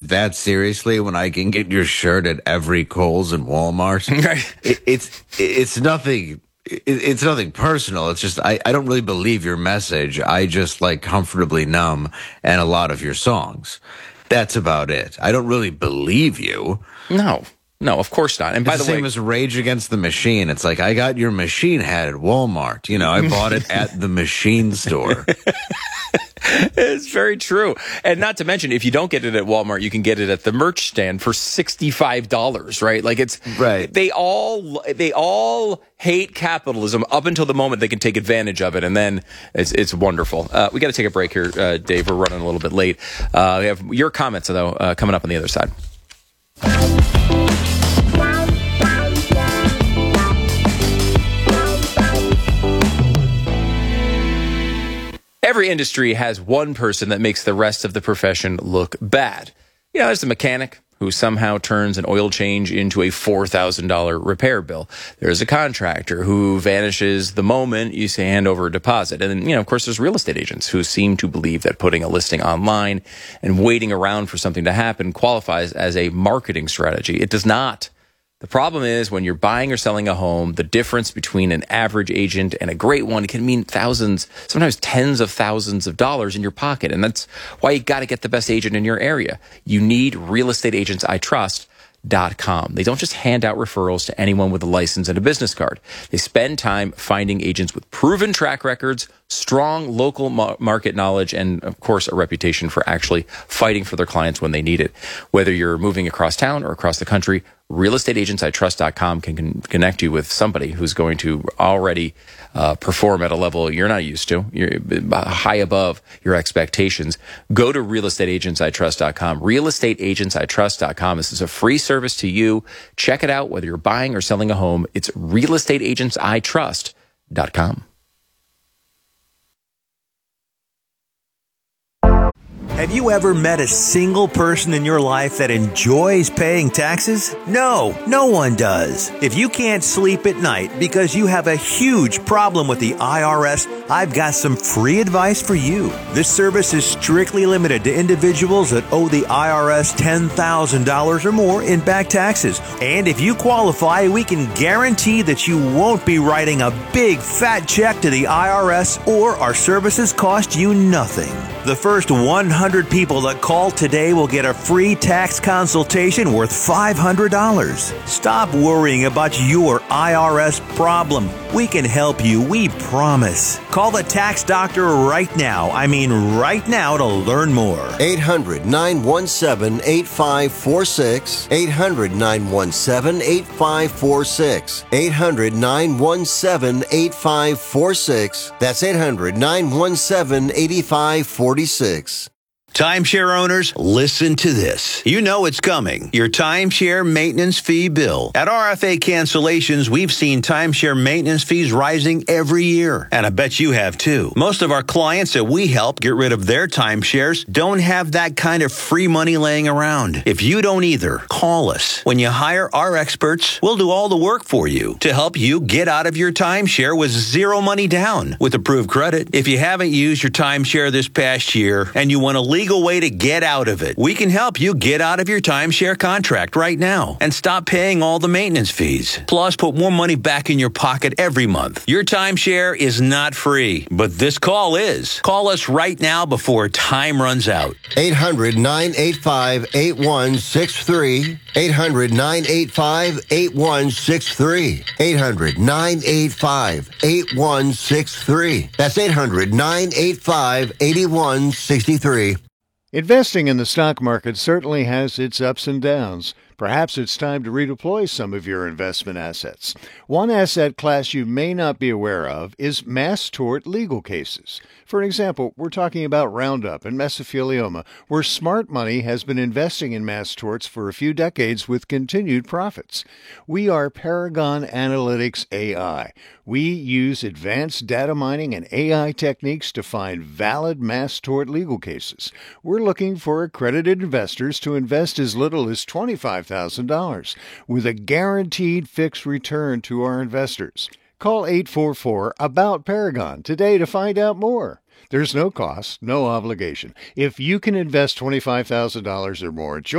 that seriously when I can get your shirt at every Kohl's and Walmart. Right. It's nothing. It's nothing personal. It's just I don't really believe your message. I just like Comfortably Numb and a lot of your songs. That's about it. I don't really believe you. No, of course not. And by It's the way, same as Rage Against the Machine. It's like, I got your machine hat at Walmart. You know, I bought it at the machine store. it's very true. And not to mention, if you don't get it at Walmart, you can get it at the merch stand for $65, right? Like it's Right. They all hate capitalism up until the moment they can take advantage of it, and then it's wonderful. We got to take a break here, Dave. We're running a little bit late. We have your comments though coming up on the other side. Every industry has one person that makes the rest of the profession look bad. You know, there's the mechanic who somehow turns an oil change into a $4,000 repair bill. There's a contractor who vanishes the moment you say hand over a deposit. And then, you know, of course, there's real estate agents who seem to believe that putting a listing online and waiting around for something to happen qualifies as a marketing strategy. It does not. The problem is when you're buying or selling a home, the difference between an average agent and a great one can mean thousands, sometimes tens of thousands of dollars in your pocket. And that's why you got to get the best agent in your area. You need realestateagentsitrust.com. They don't just hand out referrals to anyone with a license and a business card. They spend time finding agents with proven track records, strong local market knowledge, and of course, a reputation for actually fighting for their clients when they need it. Whether you're moving across town or across the country, realestateagentsitrust.com can connect you with somebody who's going to already perform at a level you're not used to. You're high above your expectations. Go to realestateagentsitrust.com. Realestateagentsitrust.com. This is a free service to you. Check it out whether you're buying or selling a home. It's realestateagentsitrust.com. Have you ever met a single person in your life that enjoys paying taxes? No one does. If you can't sleep at night because you have a huge problem with the IRS, I've got some free advice for you. This service is strictly limited to individuals that owe the IRS $10,000 or more in back taxes. And if you qualify, we can guarantee that you won't be writing a big fat check to the IRS, or our services cost you nothing. The first 100 people that call today will get a free tax consultation worth $500. Stop worrying about your IRS problem. We can help you, we promise. Call the tax doctor right now. I mean right now, to learn more. 800-917-8546. 800-917-8546. 800-917-8546. That's 800-917-8546. Timeshare owners, listen to this. You know it's coming. Your timeshare maintenance fee bill. At RFA Cancellations, we've seen timeshare maintenance fees rising every year. And I bet you have too. Most of our clients that we help get rid of their timeshares don't have that kind of free money laying around. If you don't either, call us. When you hire our experts, we'll do all the work for you to help you get out of your timeshare with zero money down with approved credit. If you haven't used your timeshare this past year and you want to legal way to get out of it, we can help you get out of your timeshare contract right now and stop paying all the maintenance fees. Plus, put more money back in your pocket every month. Your timeshare is not free, but this call is. Call us right now before time runs out. 800-985-8163. 800-985-8163. 800-985-8163. That's 800-985-8163. Investing in the stock market certainly has its ups and downs. Perhaps it's time to redeploy some of your investment assets. One asset class you may not be aware of is mass tort legal cases. For example, we're talking about Roundup and mesothelioma, where smart money has been investing in mass torts for a few decades with continued profits. We are Paragon Analytics AI. We use advanced data mining and AI techniques to find valid mass tort legal cases. We're looking for accredited investors to invest as little as $25,000 with a guaranteed fixed return to our investors. Call 844-ABOUT-PARAGON today to find out more. There's no cost, no obligation. If you can invest $25,000 or more,